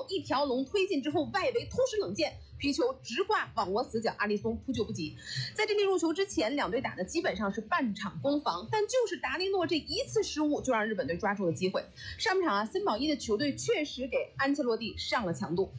后一条龙推进之后，外围突施冷箭，皮球直挂网窝死角，阿里松扑救不及。在阵地入球之前，两队打的基本上是半场攻防，但就是达利诺这一次失误，就让日本队抓住了机会。上半场森保一的球队确实给安切洛蒂上了强度。